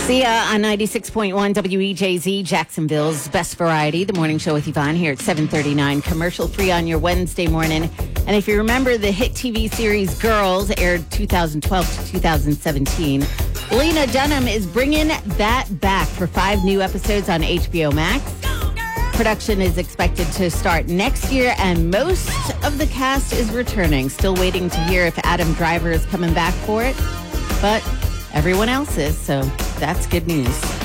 Sia on 96.1 WEJZ, Jacksonville's best variety. The morning show with Yvonne here at 7:39, commercial free on your Wednesday morning. And if you remember, the hit TV series Girls aired 2012 to 2017. Lena Dunham is bringing that back for 5 new episodes on HBO Max. Production is expected to start next year, and most of the cast is returning. Still waiting to hear if Adam Driver is coming back for it, but everyone else is, so that's good news.